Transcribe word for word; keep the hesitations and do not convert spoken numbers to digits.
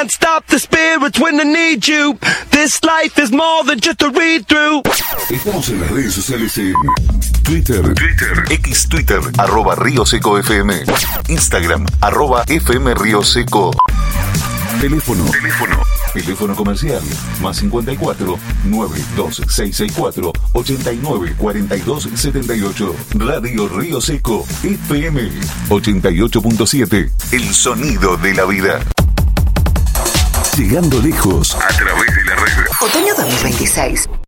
can't stop the spirits when I need you. This life is more than just a read-through. Estamos en las redes sociales en Twitter, Twitter, X Twitter, arroba Río Seco F M, Instagram, arroba F M Río Seco. Teléfono, teléfono, teléfono comercial, más cincuenta y cuatro, nueve dos seis seis cuatro, ochenta y nueve cuarenta y dos setenta y ocho. Radio Río Seco, F M ochenta y ocho punto siete, el sonido de la vida. Llegando lejos a través de la red. Otoño dos mil veintiséis.